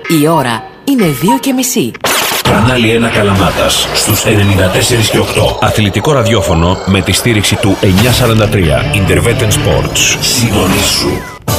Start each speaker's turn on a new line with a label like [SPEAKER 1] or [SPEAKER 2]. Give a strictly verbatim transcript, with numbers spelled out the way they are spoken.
[SPEAKER 1] Η ώρα είναι δύο και μισή.
[SPEAKER 2] Κανάλι ένα Καλαμάτας στους ενενήντα τέσσερα και οκτώ. Αθλητικό ραδιόφωνο με τη στήριξη του εννιακόσια σαράντα τρία Interveten Sports. Συντονίσου.